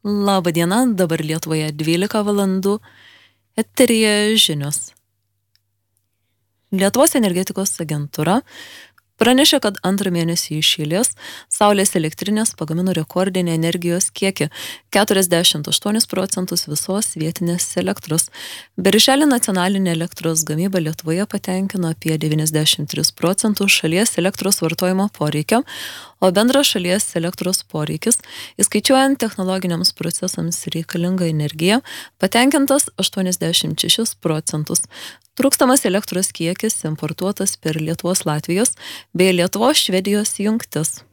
Labą dieną, dabar Lietuvoje 12 valandų, eteryje žinios. Lietuvos energetikos agentūra pranešė, kad antrą mėnesį iš eilės saulės elektrinės pagamino rekordinį energijos kiekį - 48% visos vietinės elektros. Birželį nacionalinė elektros gamyba Lietuvoje patenkino apie 93% šalies elektros vartojimo poreikio, o bendras šalies elektros poreikis, įskaičiuojant technologiniams procesams reikalingą energiją, patenkintas 86%. Trūkstamas elektros kiekis importuotas per Lietuvos Latvijos bei Lietuvos Švedijos jungtis.